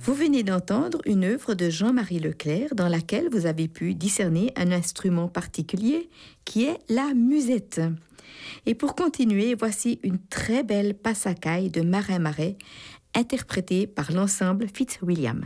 Vous venez d'entendre une œuvre de Jean-Marie Leclerc dans laquelle vous avez pu discerner un instrument particulier qui est la musette. Et pour continuer, voici une très belle passacaille de Marin Marais interprétée par l'ensemble Fitzwilliam.